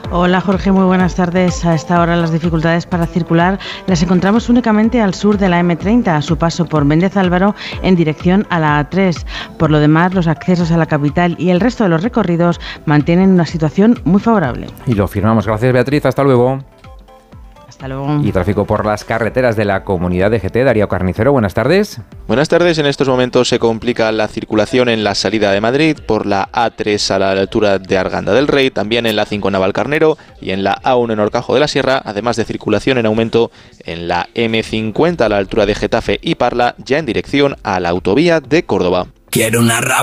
Hola Jorge, muy buenas tardes. A esta hora las dificultades para circular las encontramos únicamente al sur de la M30, a su paso por Méndez Álvaro en dirección a la A3. Por lo demás, los accesos a la capital y el resto de los recorridos mantienen una situación muy favorable. Y lo firmamos. Gracias, Beatriz. Hasta luego. Hasta luego. Y tráfico por las carreteras de la comunidad de GT. Darío Carnicero, buenas tardes. Buenas tardes. En estos momentos se complica la circulación en la salida de Madrid por la A3 a la altura de Arganda del Rey, también en la 5 Navalcarnero y en la A1 en Horcajo de la Sierra, además de circulación en aumento en la M50 a la altura de Getafe y Parla, ya en dirección a la autovía de Córdoba. Quiero una